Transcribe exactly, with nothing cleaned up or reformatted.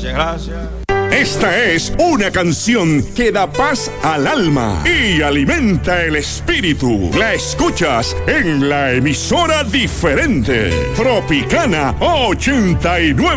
Gracias, gracias. Esta es una canción que da paz al alma y alimenta el espíritu. La escuchas en la emisora diferente, Tropicana ochenta y nueve.